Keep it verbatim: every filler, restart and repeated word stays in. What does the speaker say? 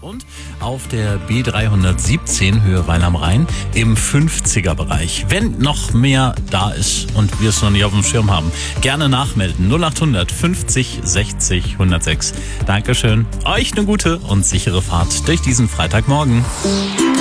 Und auf der B dreihundertsiebzehn Höhe Weil am Rhein im fünfziger Bereich. Wenn noch mehr da ist und wir es noch nicht auf dem Schirm haben, gerne nachmelden. null achthundert fünfzig sechzig hundertsechs. Dankeschön. Euch eine gute und sichere Fahrt durch diesen Freitagmorgen.